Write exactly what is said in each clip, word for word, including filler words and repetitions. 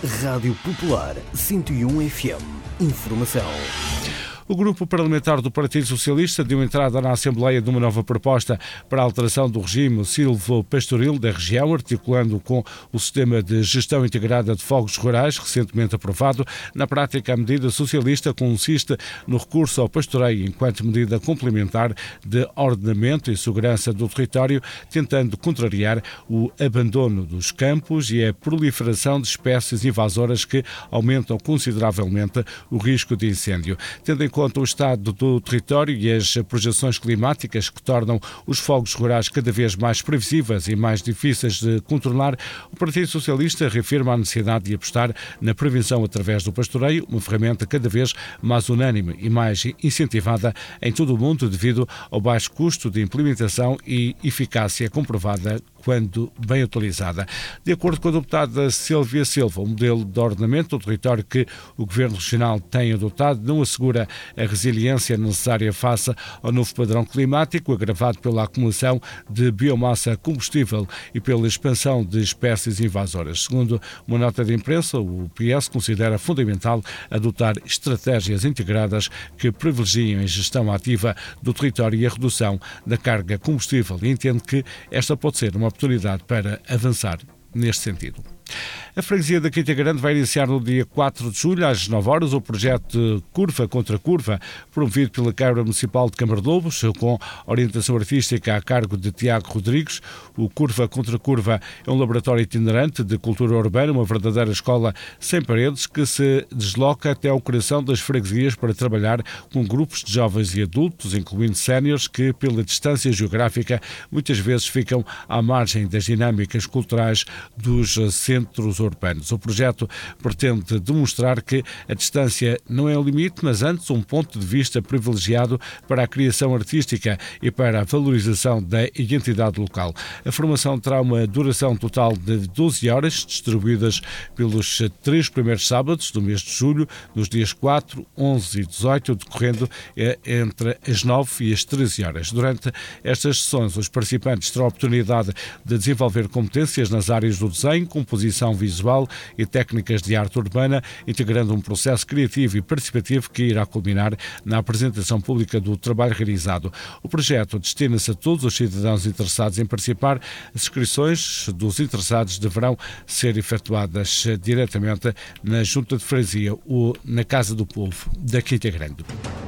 Rádio Popular cento e um F M. Informação. O Grupo Parlamentar do Partido Socialista deu entrada na Assembleia de uma nova proposta para a alteração do regime silvopastoril da região, articulando com o Sistema de Gestão Integrada de Fogos Rurais, recentemente aprovado. Na prática, a medida socialista consiste no recurso ao pastoreio enquanto medida complementar de ordenamento e segurança do território, tentando contrariar o abandono dos campos e a proliferação de espécies invasoras que aumentam consideravelmente o risco de incêndio. Tendo em conta o estado do território e as projeções climáticas que tornam os fogos rurais cada vez mais previsíveis e mais difíceis de contornar, o Partido Socialista reafirma a necessidade de apostar na prevenção através do pastoreio, uma ferramenta cada vez mais unânime e mais incentivada em todo o mundo devido ao baixo custo de implementação e eficácia comprovada quando bem utilizada. De acordo com a deputada Silvia Silva, o modelo de ordenamento do território que o Governo Regional tem adotado não assegura a resiliência necessária face ao novo padrão climático, agravado pela acumulação de biomassa combustível e pela expansão de espécies invasoras. Segundo uma nota de imprensa, o P S considera fundamental adotar estratégias integradas que privilegiem a gestão ativa do território e a redução da carga combustível e entende que esta pode ser uma oportunidade para avançar neste sentido. A freguesia da Quinta Grande vai iniciar no dia quatro de julho, às nove horas, o projeto de Curva contra Curva, promovido pela Câmara Municipal de Câmara de Lobos, com orientação artística a cargo de Tiago Rodrigues. O Curva contra Curva é um laboratório itinerante de cultura urbana, uma verdadeira escola sem paredes que se desloca até ao coração das freguesias para trabalhar com grupos de jovens e adultos, incluindo séniores, que, pela distância geográfica, muitas vezes ficam à margem das dinâmicas culturais dos centros urbanos. O projeto pretende demonstrar que a distância não é o limite, mas antes um ponto de vista privilegiado para a criação artística e para a valorização da identidade local. A formação terá uma duração total de doze horas, distribuídas pelos três primeiros sábados do mês de julho, nos dias quatro, onze e dezoito, decorrendo entre as nove e as treze horas. Durante estas sessões, os participantes terão a oportunidade de desenvolver competências nas áreas do desenho, composição visual e técnicas de arte urbana, integrando um processo criativo e participativo que irá culminar na apresentação pública do trabalho realizado. O projeto destina-se a todos os cidadãos interessados em participar. As inscrições dos interessados deverão ser efetuadas diretamente na Junta de Freguesia ou na Casa do Povo da Quinta Grande.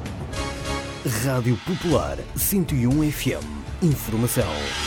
Rádio Popular cento e um F M. Informação.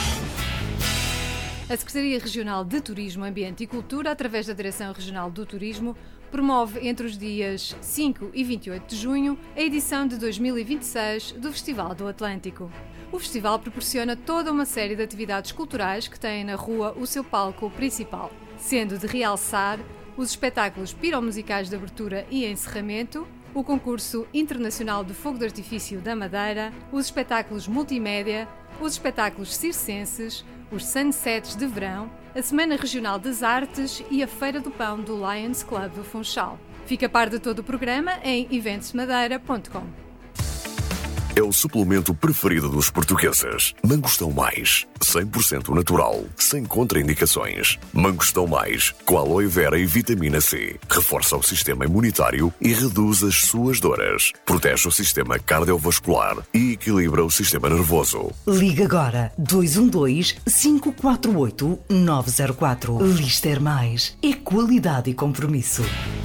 A Secretaria Regional de Turismo, Ambiente e Cultura, através da Direção Regional do Turismo, promove entre os dias cinco e vinte e oito de junho a edição de dois mil e vinte e seis do Festival do Atlântico. O festival proporciona toda uma série de atividades culturais que têm na rua o seu palco principal, sendo de realçar os espetáculos piromusicais de abertura e encerramento, o concurso internacional de fogo de artifício da Madeira, os espetáculos multimédia, os espetáculos circenses, os sunsets de verão, a Semana Regional das Artes e a Feira do Pão do Lions Club do Funchal. Fica a par de todo o programa em eventos madeira ponto com. É o suplemento preferido dos portugueses. Mangostão Mais, cem por cento natural, sem contraindicações. Mangostão Mais, com aloe vera e vitamina C. Reforça o sistema imunitário e reduz as suas dores. Protege o sistema cardiovascular e equilibra o sistema nervoso. Liga agora dois um dois, cinco quatro oito, nove zero quatro. Lister Mais. É qualidade e compromisso.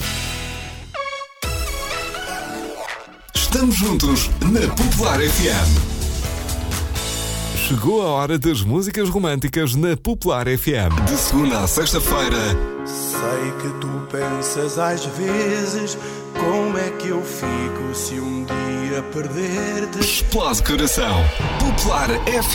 Estamos juntos na Popular F M. Chegou a hora das músicas românticas na Popular F M. De segunda a sexta-feira. Sei que tu pensas às vezes como é que eu fico se um dia perder-te. Explode coração. Popular F M.